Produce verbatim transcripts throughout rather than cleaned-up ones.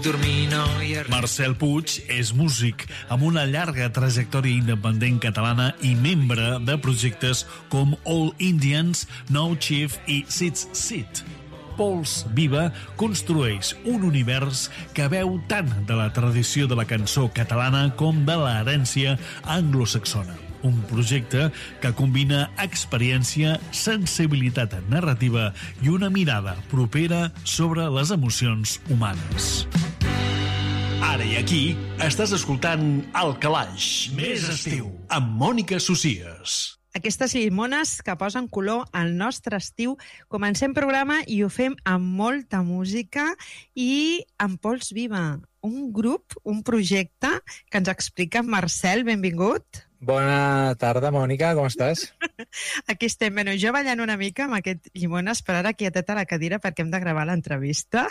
dormir no hi ha res. Marcel Puig és músic amb una llarga trajectòria independent catalana i membre de projectes com All Indians, No Chief i Sits Sit. Pols Viva construeix un univers que veu tant de la tradició de la cançó catalana com de l'herència anglosaxona. Un projecte que combina experiència, sensibilitat narrativa i una mirada propera sobre les emocions humanes. Ara i aquí estàs escoltant El Calaix, més estiu, amb Mònica Socias. Aquestes llimones que posen color al nostre estiu. Comencem programa i ho fem amb molta música i amb Pols Viva, un grup, un projecte que ens explica Marcel. Benvingut. Bona tarda, Mònica, com estàs? Aquí estem. Bueno, jo ballant una mica amb aquest llimones, per ara quietet a la cadira perquè hem de gravar l'entrevista.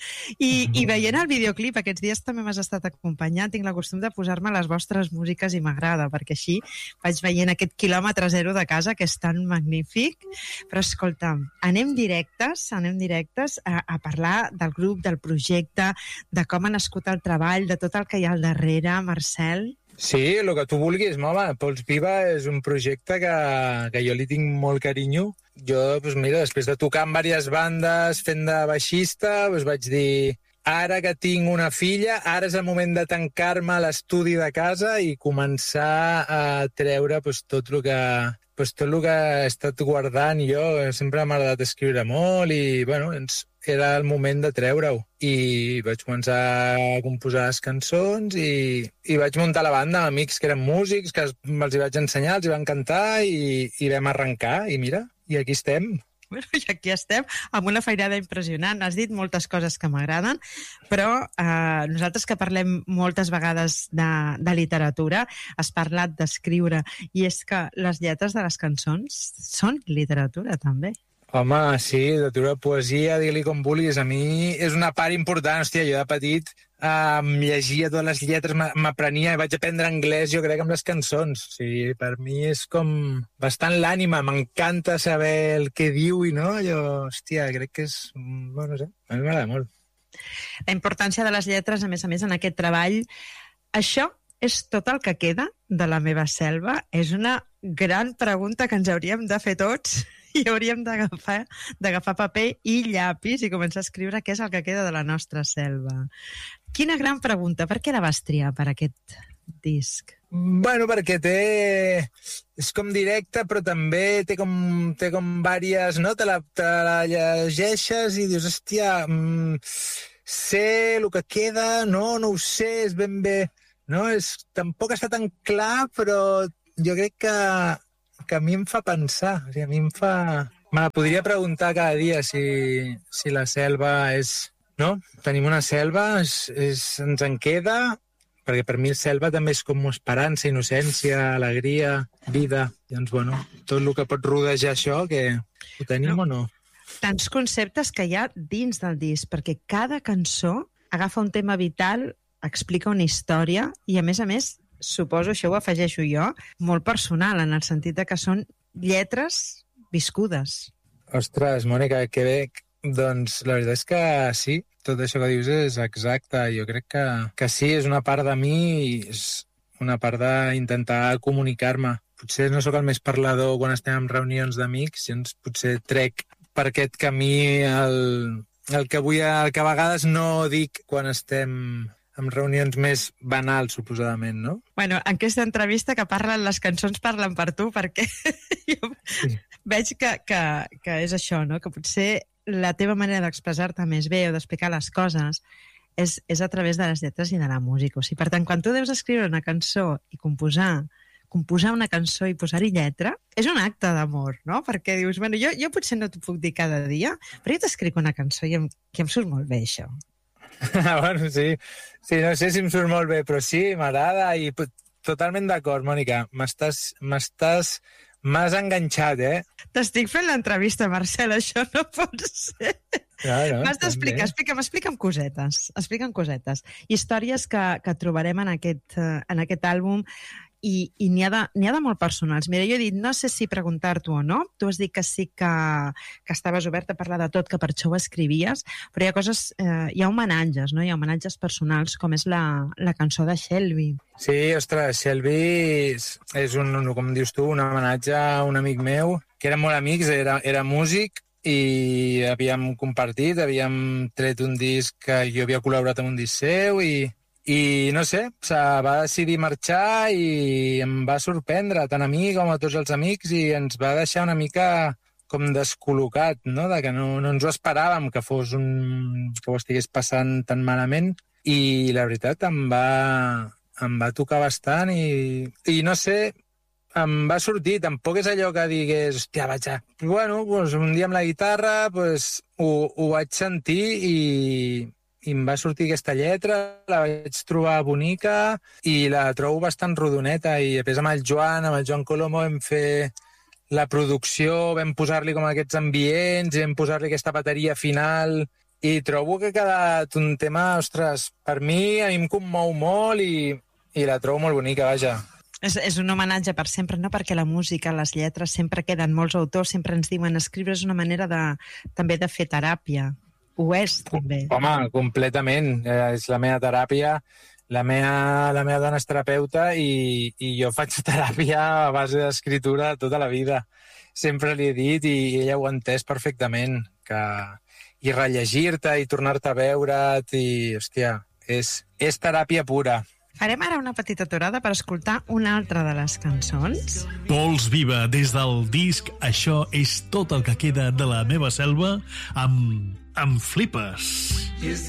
I, i veient el videoclip, aquests dies també m'has estat acompanyant, tinc la costum de posar-me les vostres músiques i m'agrada, perquè així vaig veient aquest quilòmetre zero de casa que és tan magnífic. Però escolta'm, anem directes, anem directes a, a parlar del grup, del projecte, de com ha nascut el treball, de tot el que hi ha al darrere, Marcel. Sí, el que tu vulguis, home. Pols Viva és un projecte que, que jo li tinc molt carinyo. Jo, doncs mira, després de tocar en diverses bandes, fent de baixista, doncs vaig dir, ara que tinc una filla, ara és el moment de tancar-me a l'estudi de casa i començar a treure doncs, tot el que... Pues tot el que he estat guardant jo, sempre m'ha agradat escriure molt i, bueno, doncs era el moment de treure-ho. I vaig començar a composar les cançons i, i vaig muntar la banda amb amics que eren músics, que els hi vaig ensenyar, els hi van cantar i, i vam arrencar. I mira, i aquí estem. Bueno, i aquí estem, amb una feinada impressionant. Has dit moltes coses que m'agraden, però eh, nosaltres que parlem moltes vegades de, de literatura, has parlat d'escriure, i és que les lletres de les cançons són literatura, també. Home, sí, literatura, poesia, digue-li com vulguis. A mi és una part important. Hòstia, jo de petit eh, llegia totes les lletres, m'aprenia i vaig aprendre anglès, jo crec, amb les cançons. O sigui, per mi és com bastant l'ànima. M'encanta saber el que diu i no, jo, hòstia, crec que és... Bueno, no sé, a mi m'agrada molt. La importància de les lletres, a més a més, en aquest treball. Això és tot el que queda de La meva selva? És una gran pregunta que ens hauríem de fer tots i hauríem d'agafar d'agafar paper i llapis i començar a escriure què és el que queda de la nostra selva. Quina gran pregunta. Per què la vas triar per aquest disc? Bueno, perquè té... És com directe, però també té com, té com vàries... No? Te la, te la llegeixes i dius, hòstia, mmm, sé el que queda, no, no ho sé, és ben bé... No? És, tampoc està tan clar, però jo crec que, que a mi em fa pensar. O sigui, a mi em fa... Me la podria preguntar cada dia si, si la selva és... No? Tenim una selva, és, és, ens en queda... Perquè per mi selva també és com esperança, innocència, alegria, vida. Doncs, bueno, tot el que pot rodejar això, que ho tenim no. o no? Tants conceptes que hi ha dins del disc, perquè cada cançó agafa un tema vital, explica una història i, a més a més, suposo, això ho afegeixo jo, molt personal, en el sentit de que són lletres viscudes. Ostres, Mònica, que bé. Doncs la veritat és que sí, tot això que dius és exacte. Jo crec que, que sí, és una part de mi i és una part d'intentar comunicar-me. Potser no sóc el més parlador quan estem en reunions d'amics, doncs potser trec per aquest camí el, el, que vull, el que a vegades no dic quan estem en reunions més banals, suposadament, no? Bueno, en aquesta entrevista que parlen les cançons parlen per tu, perquè jo sí. veig que, que, que és això, no? Que potser la teva manera d'expressar-te més bé o d'explicar les coses és, és a través de les lletres i de la música. O sigui, per tant, quan tu deus escriure una cançó i composar, composar una cançó i posar-hi lletra, és un acte d'amor, no? Perquè dius, bueno, jo, jo potser no t'ho puc dir cada dia, però jo t'escric una cançó i em, que em surt molt bé, això. Bueno, sí. Sí, no sé si em surt molt bé, però sí, m'agrada i totalment d'acord, Mònica. M'estàs... m'estàs M'has enganxat, eh? T'estic fent l'entrevista, Marcel, això no pot ser. No, no, M'has d'explicar, explica'm, explica'm cosetes, explica'm cosetes. Històries que, que trobarem en aquest, en aquest àlbum i, i n'hi ha, de, n'hi ha de molt personals. Mira, jo he dit, no sé si preguntar-t'ho o no, tu has dit que sí que, que estaves obert a parlar de tot, que per això ho escrivies, però hi ha coses, eh, hi ha homenatges, no? Hi ha homenatges personals, com és la, la cançó de Shelby. Sí, ostres, Shelby és, és un, com dius tu, un homenatge a un amic meu, que érem molt amics, era, era músic, i havíem compartit, havíem tret un disc que jo havia col·laborat amb un disc seu i, i no sé, va decidir marxar i em va sorprendre tant a mi com a tots els amics i ens va deixar una mica com descol·locat, no? De que no, no ens ho esperàvem que fos un... que ho estigués passant tan malament i la veritat em va, em va tocar bastant i, i no sé, em va sortir, tampoc és allò que digués, hòstia, vaig a... Bueno, doncs un dia amb la guitarra doncs, ho, ho vaig sentir i, i em va sortir aquesta lletra, la vaig trobar bonica i la trobo bastant rodoneta i després amb el Joan, amb el Joan Colomo vam fer la producció, vam posar-li com aquests ambients, vam posar-li aquesta bateria final i trobo que ha quedat un tema, ostres, per mi, a mi em commou molt i, i la trobo molt bonica, vaja. És, és un homenatge per sempre, no? Perquè la música, les lletres, sempre queden molts autors, sempre ens diuen escriure és una manera de, també de fer teràpia. Ho és, també. Home, completament. Eh, és la meva teràpia. La meva, la meva dona és terapeuta i, i jo faig teràpia a base d'escriptura tota la vida. Sempre li he dit i ella ho ha entès perfectament. Que... I rellegir-te i tornar-te a veure't i, hòstia, és, és teràpia pura. Farem ara una petita aturada per escoltar una altra de les cançons. Pols Viva, des del disc Això és tot el que queda de la meva selva, amb, amb Flipes.